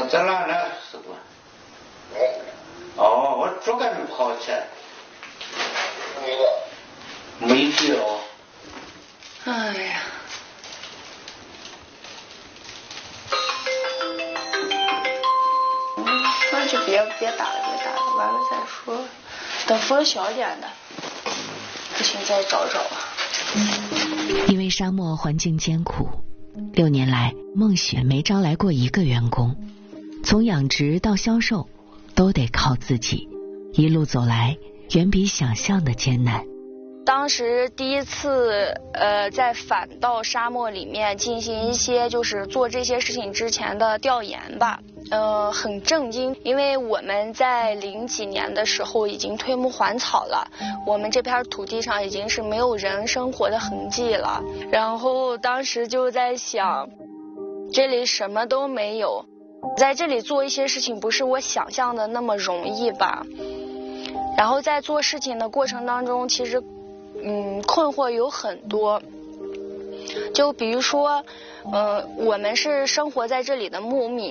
在哪呢，师傅？哦，我昨天没跑起来。没皮哦。 哎呀。那就别打了，完了再说。等风小点的，不行再找找啊。 因为沙漠环境艰苦，6年来孟雪没招来过一个员工，从养殖到销售都得靠自己，一路走来远比想象的艰难。 当时第一次在反到沙漠里面进行一些就是做这些事情之前的调研吧，很震惊，因为我们在00几年的时候已经推木还草了，我们这片土地上已经是没有人生活的痕迹了。然后当时就在想，这里什么都没有，在这里做一些事情不是我想象的那么容易吧。然后在做事情的过程当中，其实困惑有很多，就比如说我们是生活在这里的牧民，